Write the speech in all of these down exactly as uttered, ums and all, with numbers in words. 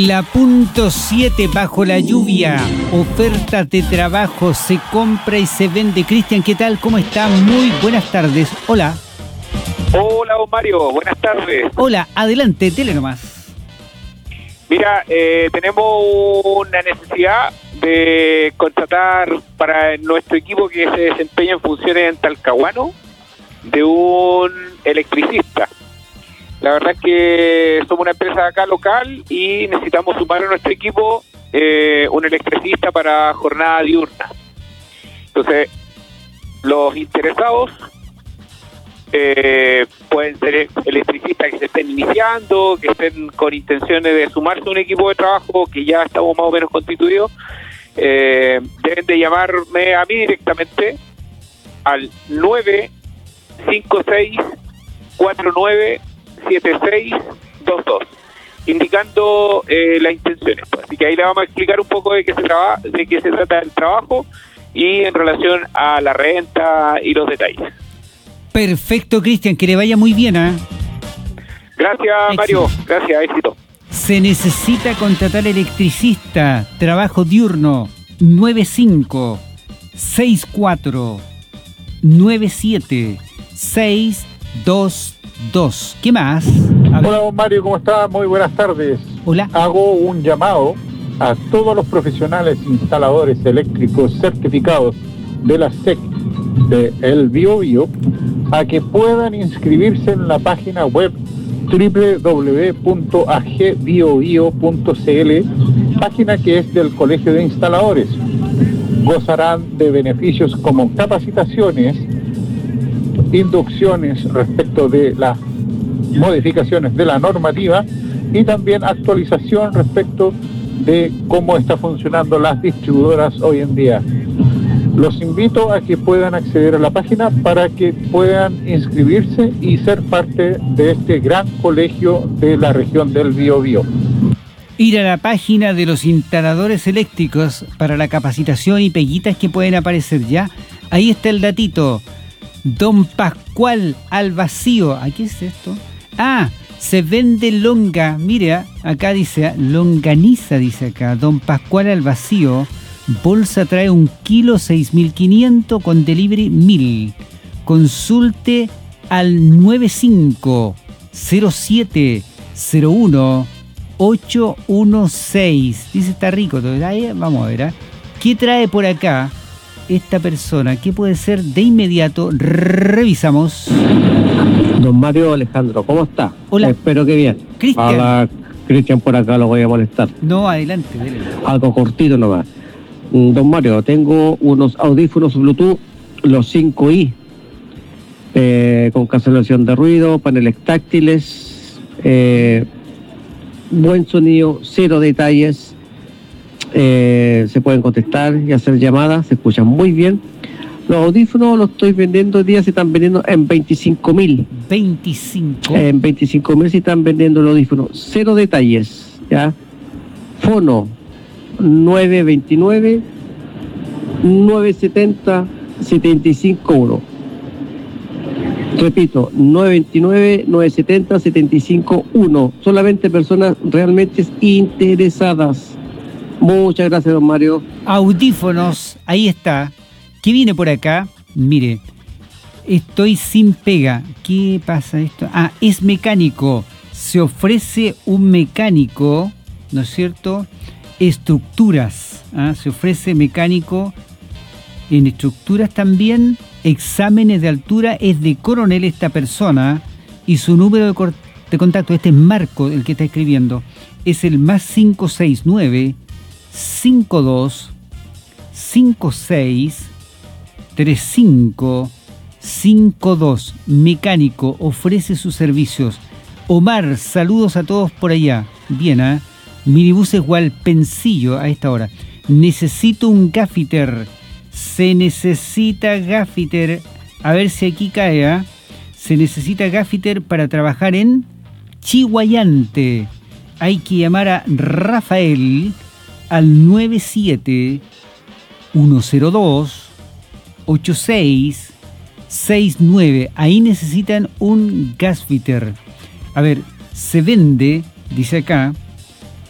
La punto siete bajo la lluvia, ofertas de trabajo, se compra y se vende. Cristian, ¿qué tal? ¿Cómo está? Muy buenas tardes. Hola. Hola, don Mario, buenas tardes. Hola, adelante, dele nomás. Mira, eh, tenemos una necesidad de contratar para nuestro equipo que se desempeña en funciones en Talcahuano de un electricista. La verdad es que somos una empresa acá local y necesitamos sumar a nuestro equipo eh, un electricista para jornada diurna. Entonces, los interesados eh, pueden ser electricistas que se estén iniciando, que estén con intenciones de sumarse a un equipo de trabajo que ya estamos más o menos constituidos. Eh, deben de llamarme a mí directamente al nueve cinco seis cuatro nueve siete seis dos dos, indicando eh, las intenciones. Así que ahí le vamos a explicar un poco de qué se traba, de qué se trata el trabajo y en relación a la renta y los detalles. Perfecto, Cristian, que le vaya muy bien, ¿eh? Gracias, Éxito. Mario. Gracias, éxito. Se necesita contratar electricista, trabajo diurno, nueve cinco seis cuatro nueve siete seis dos dos. ¿Qué más? Hola, don Mario, ¿cómo está? Muy buenas tardes. Hola. Hago un llamado a todos los profesionales instaladores eléctricos certificados de la S E C de El Biobío a que puedan inscribirse en la página web doble u doble u doble u punto a g biobio punto c l, página que es del Colegio de Instaladores. Gozarán de beneficios como capacitaciones, inducciones respecto de las modificaciones de la normativa y también actualización respecto de cómo está funcionando las distribuidoras hoy en día. Los invito a que puedan acceder a la página para que puedan inscribirse y ser parte de este gran colegio de la región del Biobío. Ir a la página de los instaladores eléctricos para la capacitación y peguitas que pueden aparecer ya. Ahí está el datito. Don Pascual al vacío. ¿A qué es esto? Ah, se vende longa. Mire, acá dice longaniza, dice acá. Don Pascual al vacío. Bolsa trae un kilo seis mil quinientos con delivery mil. Consulte al nueve cinco cero siete cero uno ocho uno seis. Dice, está rico todo. Ahí, vamos a ver, ¿eh? ¿Qué trae por acá esta persona? ¿Qué puede ser? De inmediato revisamos. Don Mario Alejandro, ¿cómo está? Hola. Espero que bien. Cristian. Hola, Cristian, por acá lo voy a molestar. No, adelante, dele. Algo cortito nomás. Don Mario, tengo unos audífonos Bluetooth, los cinco i, eh, con cancelación de ruido, paneles táctiles, eh, buen sonido, cero detalles, eh, se pueden contestar y hacer llamadas, se escuchan muy bien. Los audífonos los estoy vendiendo hoy día, se están vendiendo en veinticinco mil. veinticinco. En veinticinco mil se están vendiendo los audífonos, cero detalles, ¿ya? Fono nueve veintinueve nueve setenta setenta y cinco uno. Repito, nueve veintinueve nueve setenta setenta y cinco uno. Solamente personas realmente interesadas. Muchas gracias, don Mario. Audífonos, ahí está. ¿Qué viene por acá? Mire, estoy sin pega. ¿Qué pasa esto? Ah, es mecánico. Se ofrece un mecánico, ¿no es cierto? Estructuras. ¿Ah? Se ofrece mecánico en estructuras también. Exámenes de altura. Es de coronel esta persona. Y su número de, cor- de contacto, este es Marco, el que está escribiendo, es el más cinco seis nueve cinco dos cinco seis tres cinco cinco dos. Mecánico, ofrece sus servicios. Omar, saludos a todos por allá. Bien, ¿eh? Minibuses Hualpencillo a esta hora. Necesito un gaffiter. Se necesita gaffiter. A ver si aquí cae, ¿eh? Se necesita gaffiter para trabajar en Chihuayante. Hay que llamar a Rafael al nueve siete uno cero dos ocho seis seis nueve. Ahí necesitan un gasfitter. A ver, se vende, dice acá,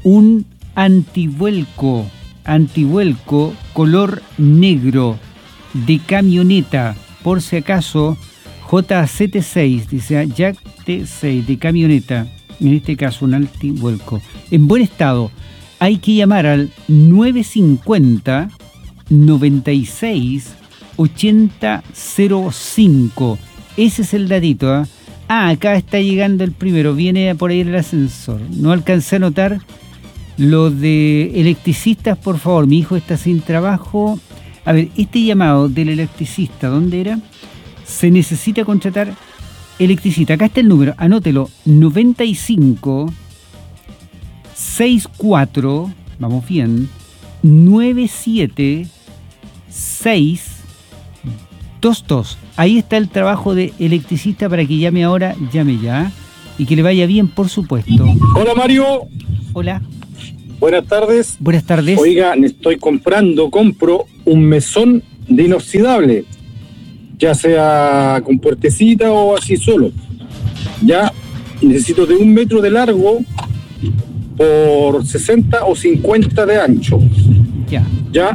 un antivuelco, antivuelco color negro de camioneta, por si acaso, J C T seis, dice Jack T seis de camioneta, en este caso un antivuelco, en buen estado. Hay que llamar al nueve cinco cero, noventa y seis, ochenta cero cinco. Ese es el datito, ¿eh? Ah, acá está llegando el primero, viene por ahí el ascensor. No alcancé a notar lo de electricistas, por favor, mi hijo está sin trabajo. A ver, este llamado del electricista, ¿dónde era? Se necesita contratar electricista. Acá está el número, anótelo, noventa y cinco, sesenta y cuatro, vamos bien, noventa y siete, seis dos dos. Ahí está el trabajo de electricista para que llame ahora, llame ya. Y que le vaya bien, por supuesto. Hola Mario. Hola. Buenas tardes. Buenas tardes. Oiga, estoy comprando, compro un mesón de inoxidable, ya sea con puertecita o así solo. Ya necesito de un metro de largo por sesenta o cincuenta de ancho. Ya. Ya.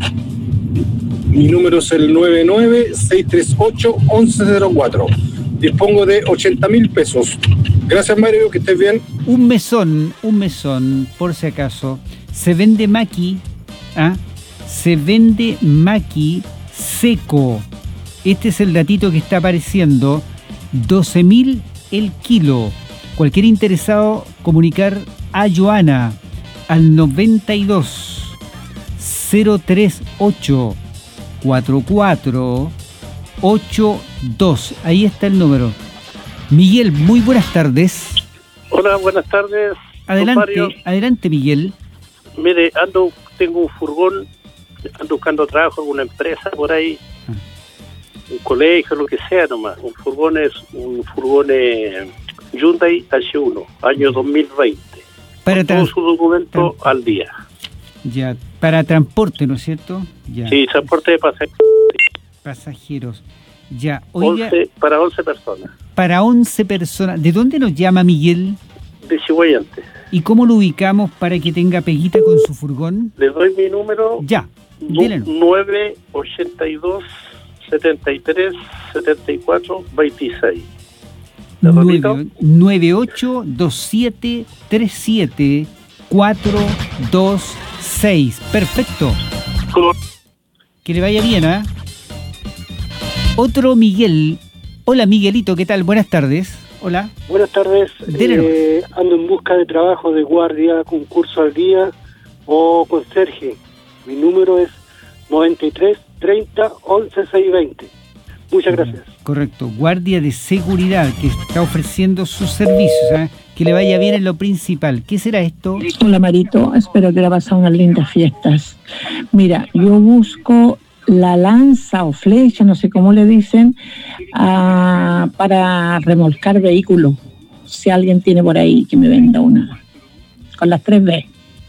Mi número es el nueve nueve, seis tres ocho, once cero cuatro. Dispongo de ochenta mil pesos. Gracias, Mario, que estés bien. Un mesón, un mesón, por si acaso. Se vende maqui, ¿ah? Se vende maqui seco. Este es el datito que está apareciendo. doce mil el kilo. Cualquier interesado, comunicar a Joana al noventa y dos, cero treinta y ocho, cuarenta y cuatro ochenta y dos. Ahí está el número. Miguel, muy buenas tardes. Hola, buenas tardes. Adelante, adelante Miguel. Mire, ando, tengo un furgón, ando buscando trabajo en alguna empresa por ahí, ah. un colegio, lo que sea nomás. Un furgón es un furgón eh, Hyundai H uno, año dos mil veinte. Para todo su documento al día. Ya, para transporte, ¿no es cierto? Ya. Sí, transporte de pasajeros. Pasajeros. Ya, oiga, once, para once personas. Para once personas. ¿De dónde nos llama Miguel? De Chihuayante. ¿Y cómo lo ubicamos para que tenga peguita con su furgón? Le doy mi número. Ya, dílenos. nueve ochenta y dos, setenta y tres, setenta y cuatro, veintiséis. nueve ocho dos siete tres siete cuatro dos seis. Perfecto. Que le vaya bien, ¿ah? ¿eh? Otro Miguel. Hola Miguelito, ¿qué tal? Buenas tardes. Hola. Buenas tardes. Eh, ando en busca de trabajo de guardia, concurso al día o conserje. Mi número es noventa y tres, treinta, once, seiscientos veinte. Muchas gracias. Correcto. Guardia de seguridad que está ofreciendo sus servicios. ¿eh? Que le vaya bien en lo principal. ¿Qué será esto? Hola Marito, espero que le haya pasado unas lindas fiestas. Mira, yo busco la lanza o flecha, no sé cómo le dicen, uh, para remolcar vehículos. Si alguien tiene por ahí, que me venda una. Con las tres B.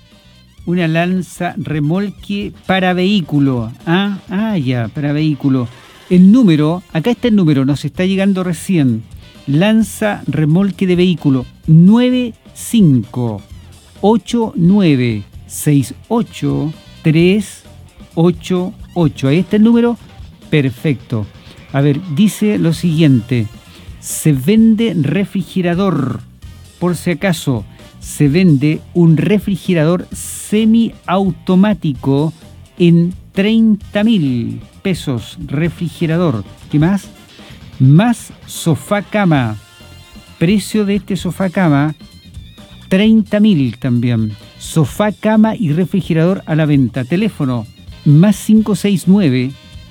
Una lanza remolque para vehículo. Ah, ah, ya, para vehículo. El número, acá está el número, nos está llegando recién. Lanza remolque de vehículo nueve cinco ocho nueve seis ocho tres ocho ocho. Ahí está el número. Perfecto. A ver, dice lo siguiente. Se vende refrigerador. Por si acaso, se vende un refrigerador semiautomático en treinta mil pesos. Refrigerador. ¿Qué más? Más sofá cama. Precio de este sofá cama, treinta mil también. Sofá cama y refrigerador a la venta. Teléfono más cinco seis nueve,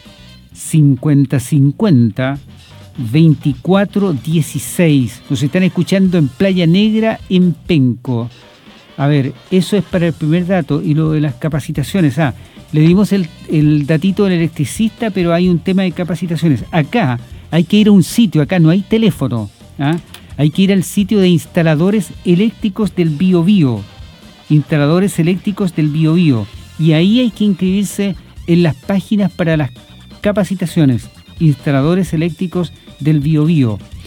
cincuenta cincuenta, veinticuatro dieciséis. Nos están escuchando en Playa Negra, en Penco. A ver, eso es para el primer dato. Y lo de las capacitaciones. Ah, le dimos el, el datito del electricista, pero hay un tema de capacitaciones. Acá hay que ir a un sitio, acá no hay teléfono. ¿ah? Hay que ir al sitio de instaladores eléctricos del Biobío. Instaladores eléctricos del Biobío. Y ahí hay que inscribirse en las páginas para las capacitaciones. Instaladores eléctricos del Biobío.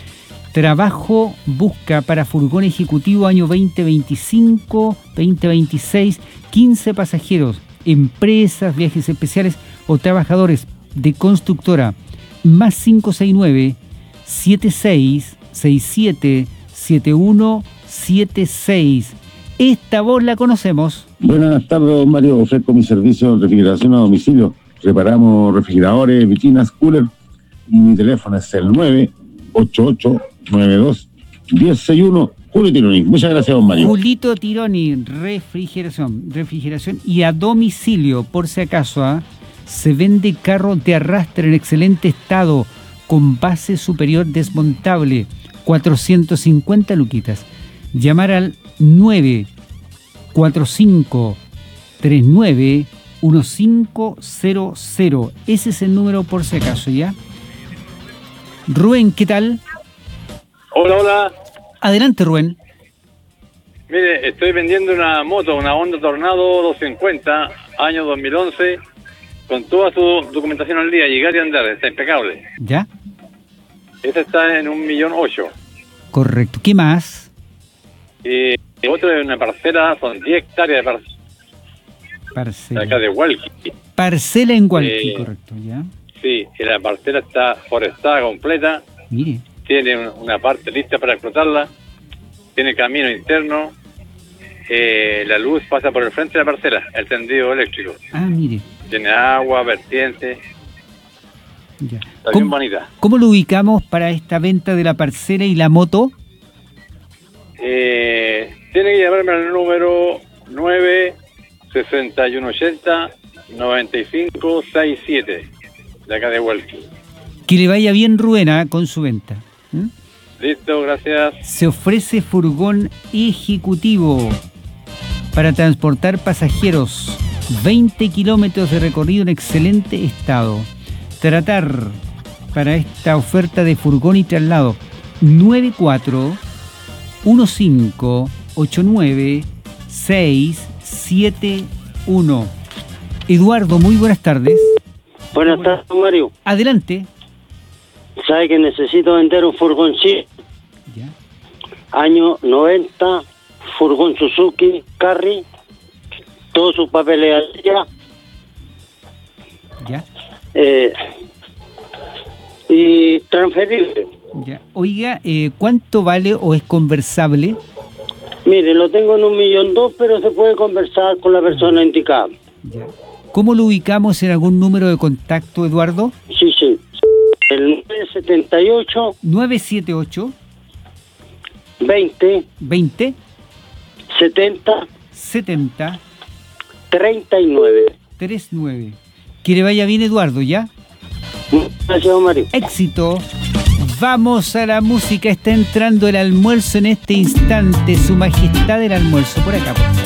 Trabajo busca para furgón ejecutivo año veinte veinticinco, veinte veintiséis, quince pasajeros, empresas, viajes especiales o trabajadores de constructora. Más cinco seis nueve, siete seis seis siete, siete uno siete seis. Esta voz la conocemos. Buenas tardes, don Mario. Ofrezco mi servicio de refrigeración a domicilio. Reparamos refrigeradores, vitrinas, cooler. Y mi teléfono es el nueve ocho ocho nueve dos uno cero seis uno. Julio Tironi. Muchas gracias, don Mario. Julito Tironi, refrigeración, refrigeración y a domicilio, por si acaso, ¿eh? Se vende carro de arrastre en excelente estado, con base superior desmontable, cuatrocientos cincuenta luquitas. Llamar al nueve cuatro cinco tres nueve uno cinco cero cero. Ese es el número por si acaso, ¿ya? Rubén, ¿qué tal? Hola, hola. Adelante, Rubén. Mire, estoy vendiendo una moto, una Honda Tornado doscientos cincuenta, año dos mil once, con toda su documentación al día, llegar y andar, está impecable. ¿Ya? Esta está en un millón ocho. Correcto. ¿Qué más? Y otra es una parcela, son diez hectáreas de parcela. Parcela. Acá de Hualqui. Parcela en Hualqui, Eh, correcto, ¿ya? Sí, y la parcela está forestada completa. Mire. Tiene una parte lista para explotarla. Tiene camino interno. Eh, la luz pasa por el frente de la parcela, el tendido eléctrico. Ah, mire. Tiene agua, vertiente. Ya. Está bien bonita. ¿Cómo lo ubicamos para esta venta de la parcela y la moto? Eh, tiene que llamarme al número nueve sesenta y uno ochenta noventa y cinco sesenta y siete de acá de Hualqui. Que le vaya bien, Rubén, ¿eh? Con su venta. ¿Mm? Listo, gracias. Se ofrece furgón ejecutivo para transportar pasajeros. veinte kilómetros de recorrido en excelente estado. Tratar para esta oferta de furgón y traslado nueve cuatro uno cinco ocho nueve seis siete uno. Eduardo, muy buenas tardes. Buenas tardes, Mario. Adelante. ¿Sabe que necesito vender un furgoncito? Ya. Año noventa, furgón Suzuki, Carry, todos sus papeles al día. Ya. Eh, y transferible. Ya. Oiga, eh, ¿cuánto vale o es conversable? Mire, lo tengo en un millón dos, pero se puede conversar con la persona indicada. Ya. ¿Cómo lo ubicamos en algún número de contacto, Eduardo? Sí, sí. El nueve setenta y ocho nueve siete ocho veinte veinte setenta setenta treinta y nueve. treinta y nueve. Que le vaya bien, Eduardo, ¿ya? Gracias, Mario. Éxito. Vamos a la música. Está entrando el almuerzo en este instante. Su majestad el almuerzo. Por acá, por favor.